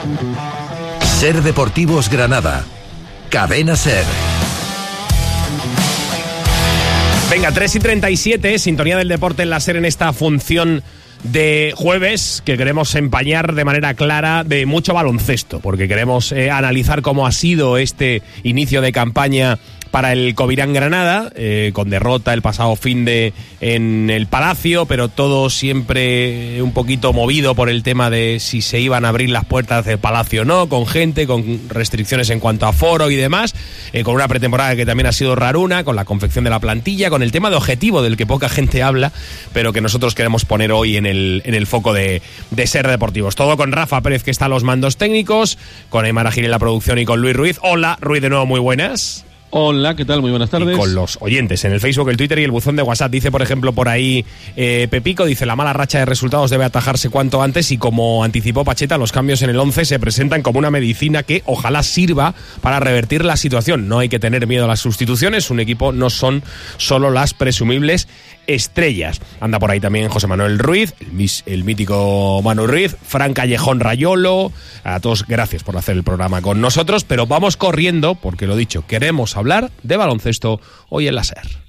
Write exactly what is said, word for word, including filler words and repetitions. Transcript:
Ser Deportivos Granada. Cadena Ser. Venga, tres y treinta y siete, sintonía del deporte en la Ser en esta función de jueves que queremos empañar de manera clara de mucho baloncesto, porque queremos eh, analizar cómo ha sido este inicio de campaña para el Covirán Granada, eh, con derrota el pasado fin de en el Palacio, pero todo siempre un poquito movido por el tema de si se iban a abrir las puertas del Palacio o no, con gente, con restricciones en cuanto a aforo y demás, eh, con una pretemporada que también ha sido raruna, con la confección de la plantilla, con el tema de objetivo del que poca gente habla, pero que nosotros queremos poner hoy en el, en el foco de, de Ser Deportivos. Todo con Rafa Pérez, que está a los mandos técnicos, con Aymar Gil en la producción y con Luis Ruiz. Hola, Ruiz, de nuevo, muy buenas. Hola, ¿qué tal? Muy buenas tardes. Y con los oyentes en el Facebook, el Twitter y el buzón de WhatsApp. Dice, por ejemplo, por ahí eh, Pepico, dice, la mala racha de resultados debe atajarse cuanto antes y como anticipó Pacheta, los cambios en el once se presentan como una medicina que ojalá sirva para revertir la situación. No hay que tener miedo a las sustituciones, un equipo no son solo las presumibles estrellas. Anda por ahí también José Manuel Ruiz, el, mis, el mítico Manu Ruiz, Fran Callejón Rayolo. A todos gracias por hacer el programa con nosotros, pero vamos corriendo porque, lo dicho, queremos hablar de baloncesto hoy en la Ser.